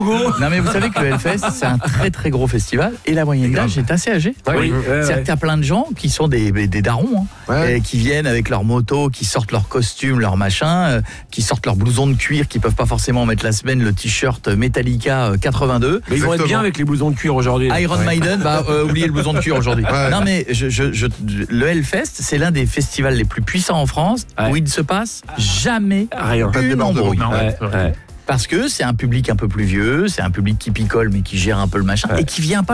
Non mais vous savez que le Hellfest c'est un très très gros festival et la moyenne d'âge est assez âgée. Oui. C'est-à-dire qu'il y a plein de gens qui sont des darons et qui viennent avec leur moto, qui sortent leurs costumes, leurs machins, qui sortent leurs blousons de cuir, qui peuvent pas forcément mettre la semaine le t-shirt Metallica 82. Mais ils vont être bien avec les blousons de cuir aujourd'hui. Iron Maiden, oubliez le blouson de cuir aujourd'hui. Non mais le Hellfest c'est l'un des festivals les plus puissants en France où il ne se passe jamais une embrouille. Parce que c'est un public un peu plus vieux, c'est un public qui picole mais qui gère un peu le machin et qui vient pas